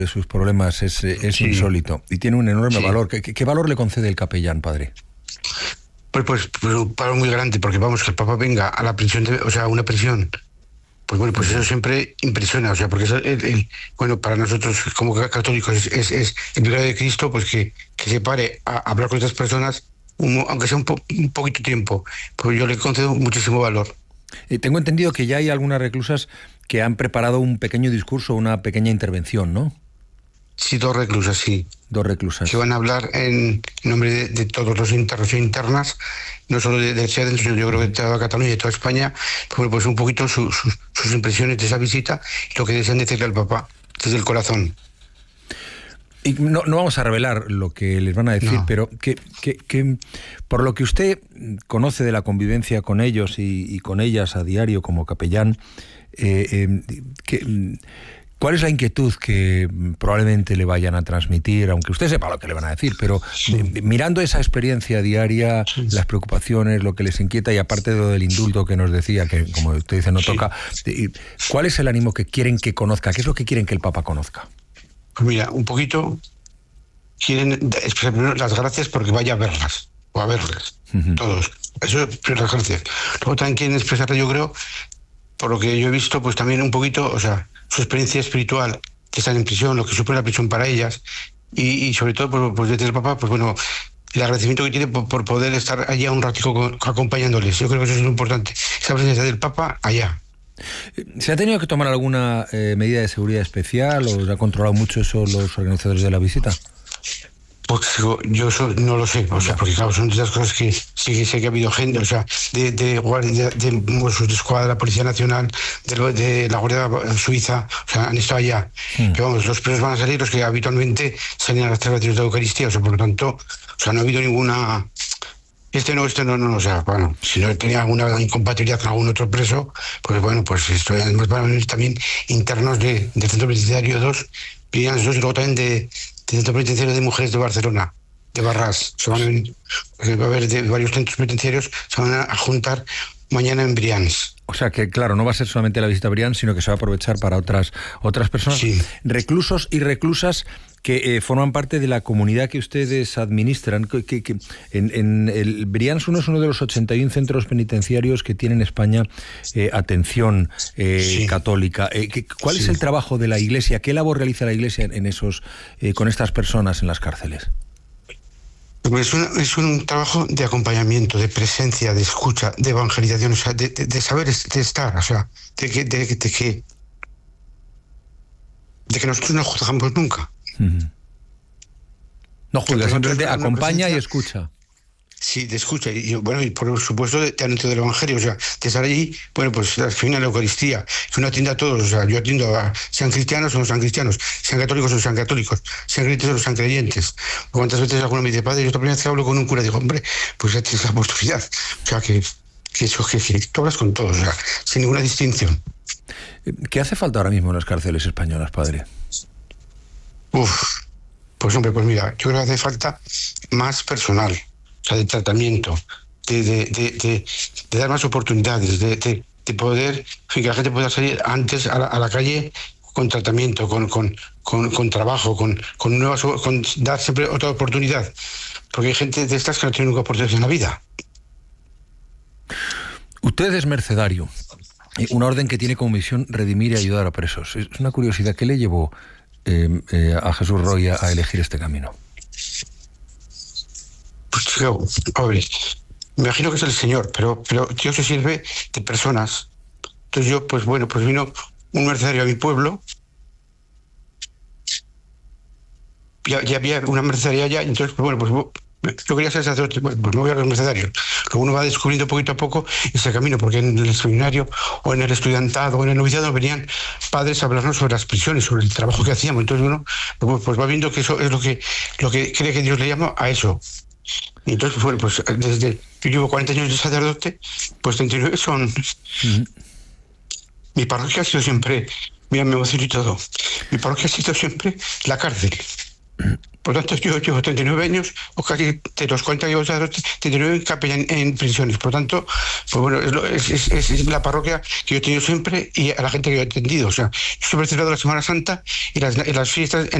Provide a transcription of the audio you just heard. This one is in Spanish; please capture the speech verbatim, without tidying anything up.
de sus problemas es, es sí. insólito y tiene un enorme sí. valor. ¿Qué, ¿Qué valor le concede el capellán, padre? Pues, pues, pues un valor muy grande, porque vamos, que el Papa venga a la prisión, de, o sea, a una prisión, pues bueno, pues eso siempre impresiona, o sea, porque es el, el, bueno, para nosotros como católicos es, es, es el milagro de Cristo, pues que, que se pare a hablar con estas personas, un, aunque sea un, po, un poquito tiempo, pues yo le concedo muchísimo valor. Eh, tengo entendido que ya hay algunas reclusas que han preparado un pequeño discurso, una pequeña intervención, ¿no? Sí, dos reclusas, sí. Dos reclusas. Que van a hablar en nombre de, de todos los internos e internas, no solo de, de sino yo creo que de toda Cataluña y de toda España, pues, pues un poquito su, su, sus impresiones de esa visita y lo que desean decirle al Papa desde el corazón. Y no, no vamos a revelar lo que les van a decir, no. pero que, que, que por lo que usted conoce de la convivencia con ellos y, y con ellas a diario como capellán, eh, eh, que... ¿cuál es la inquietud que probablemente le vayan a transmitir, aunque usted sepa lo que le van a decir, pero sí. mirando esa experiencia diaria, sí. las preocupaciones, lo que les inquieta y aparte de lo del indulto que nos decía, que como usted dice no sí. toca, ¿cuál es el ánimo que quieren que conozca? ¿Qué es lo que quieren que el Papa conozca? Pues mira, un poquito quieren expresar primero las gracias porque vaya a verlas, o a verlas, uh-huh. todos. Eso es las gracias. Luego también quieren expresar, yo creo, por lo que yo he visto, pues también un poquito, o sea, su experiencia espiritual, que están en prisión, lo que supone la prisión para ellas, y, y sobre todo, pues, pues desde el Papa, pues bueno, el agradecimiento que tiene por, por poder estar allá un ratico con, acompañándoles. Yo creo que eso es lo importante, esa presencia del Papa allá. ¿Se ha tenido que tomar alguna eh, medida de seguridad especial o se ha controlado mucho eso los organizadores de la visita? Pues yo eso no lo sé, o sea, porque claro, son de esas cosas que sí que sé que ha habido gente, o sea, de, de guardia, de, de, de escuadra de la Policía Nacional, de, de la Guardia Suiza, o sea, han estado allá. Mm. Que vamos, los presos van a salir los que habitualmente salen a las celebraciones de la Eucaristía, o sea, por lo tanto, o sea, no ha habido ninguna... Este no, este no, no, o sea, bueno, si no tenía alguna incompatibilidad con algún otro preso, pues bueno, pues esto, además van a venir también internos de, del Centro Penitenciario dos, Pirían dos y luego también de... del Centro Penitenciario de Mujeres de Barcelona, de Barrás. Se van a venir, va a haber de varios centros penitenciarios, se van a juntar mañana en Brians. O sea que, claro, no va a ser solamente la visita a Brians, sino que se va a aprovechar para otras otras personas. Sí. Reclusos y reclusas que eh, forman parte de la comunidad que ustedes administran. Que, que, que en, en el Brians uno es uno de los ochenta y uno centros penitenciarios que tiene en España eh, atención eh, sí. católica. Eh, que, ¿Cuál sí. es el trabajo de la Iglesia? ¿Qué labor realiza la Iglesia en esos eh, con estas personas en las cárceles? Es un, es un trabajo de acompañamiento, de presencia, de escucha, de evangelización, o sea, de, de, de saber de estar, o sea, de que, de, de, de que, de que nosotros no juzgamos nunca. Uh-huh. No juzga, simplemente acompaña y escucha. Sí, te escucha, y bueno, y por supuesto de, de anuncio del Evangelio, o sea, de estar allí, bueno, pues al final la Eucaristía, que uno atiende a todos, o sea, yo atiendo a sean cristianos o no sean cristianos, sean católicos o no sean católicos, sean creyentes o no sean creyentes. Cuántas veces alguno me dice, padre, yo la primera vez que hablo con un cura, digo, hombre, pues ya tienes la oportunidad, o sea, que, que eso, que, que tú hablas con todos, o sea, sin ninguna distinción. ¿Qué hace falta ahora mismo en las cárceles españolas, padre? Uf, pues hombre, pues mira, yo creo que hace falta más personal. O sea, de tratamiento, de, de, de, de, de dar más oportunidades, de, de, de poder, que la gente pueda salir antes a la, a la calle con tratamiento, con, con, con, con trabajo, con, con nuevas, con dar siempre otra oportunidad. Porque hay gente de estas que no tiene nunca oportunidad en la vida. Usted es mercedario, una orden que tiene como misión redimir y ayudar a presos. Es una curiosidad, ¿qué le llevó eh, eh, a Jesús Roy a, a elegir este camino? Pues yo, pobre, me imagino que es el Señor, pero, pero Dios se sirve de personas. Entonces yo, pues bueno, pues vino un mercenario a mi pueblo, ya, ya había una mercenaria allá, entonces, pues bueno, pues yo quería ser sacerdote, bueno, pues me voy a los mercenarios. Luego uno va descubriendo poquito a poco ese camino, porque en el seminario o en el estudiantado o en el noviciado venían padres a hablarnos sobre las prisiones, sobre el trabajo que hacíamos. Entonces uno pues, pues va viendo que eso es lo que, lo que cree que Dios le llama a eso. Y entonces, bueno, pues desde yo llevo cuarenta años de sacerdote, pues treinta y nueve son... Mm. Mi parroquia ha sido siempre, mira, me emociono y todo, mi parroquia ha sido siempre la cárcel. Por lo tanto, yo llevo treinta y nueve años, o casi de los cuarenta que llevo, treinta y nueve capellán en prisiones. Por lo tanto, pues bueno, es, lo, es, es, es la parroquia que yo he tenido siempre y a la gente que yo he atendido. O sea, yo siempre he celebrado la Semana Santa y las, y las fiestas en